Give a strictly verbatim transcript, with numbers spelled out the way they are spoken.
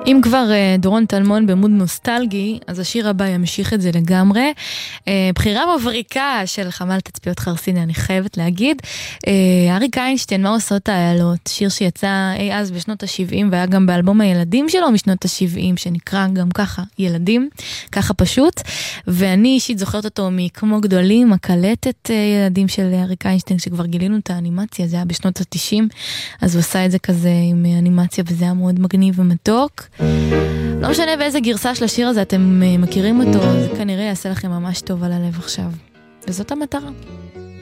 אם כבר דורון טלמון במוד נוסטלגי, אז השיר הבא ימשיך את זה לגמרי. בחירה מבריקה של חמל תצפיות חרסינה, אני חייבת להגיד. אריק איינשטיין, מה עושות האיילות? שיר שיצא אי אז בשנות ה-שבעים, והיה גם באלבום הילדים שלו משנות ה-שבעים, שנקרא גם ככה, ילדים, ככה פשוט. ואני אישית זוכרת אותו מכמו גדולים, הקלטת ילדים של אריק איינשטיין, שכבר גילינו את האנימציה, זה היה בשנות ה-תשעים, אז הוא עשה את זה כזה עם אנימציה, וזה היה מאוד מגניב ומתוק. לא משנה באיזה גרסה של השיר הזה אתם מכירים אותו, זה כנראה יעשה לכם ממש טוב על הלב עכשיו. וזאת המטרה.